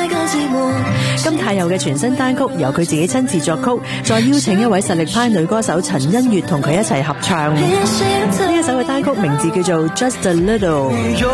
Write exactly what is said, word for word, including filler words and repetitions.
金泰佑嘅全新單曲由佢自己親自作曲，再邀請一位實力派女歌手陳欣月同佢一齊合唱。呢一首嘅單曲名字叫做 Just a Little。